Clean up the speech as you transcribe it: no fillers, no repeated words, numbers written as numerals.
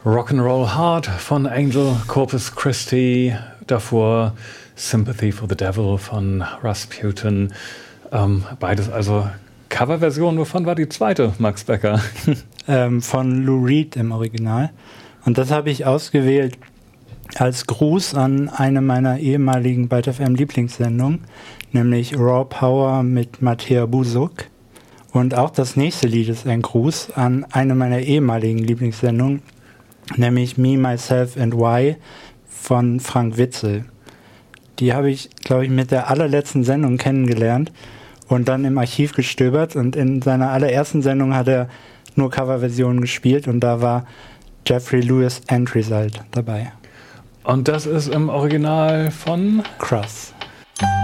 Rock'n'Roll Heart von Angel, Corpus Christi, davor Sympathy for the Devil von Rasputin. Beides also Coverversion. Wovon war die zweite, Max Becker? Von Lou Reed im Original. Und das habe ich ausgewählt als Gruß an eine meiner ehemaligen Byte FM Lieblingssendungen, nämlich Raw Power mit Matteo Busuk. Und auch das nächste Lied ist ein Gruß an eine meiner ehemaligen Lieblingssendungen, nämlich Me, Myself and Why von Frank Witzel. Die habe ich, glaube ich, mit der allerletzten Sendung kennengelernt und dann im Archiv gestöbert. Und in seiner allerersten Sendung hat er nur Coverversionen gespielt und da war Jeffrey Lewis End Result dabei. Und das ist im Original von Cross.